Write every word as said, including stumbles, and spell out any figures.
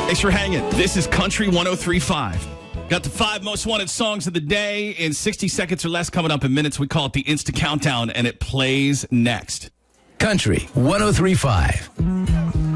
Thanks for hanging. This is Country one oh three point five. Got the five most wanted songs of the day in sixty seconds or less coming up in minutes. We call it the Insta Countdown, and it plays next. Country one oh three point five.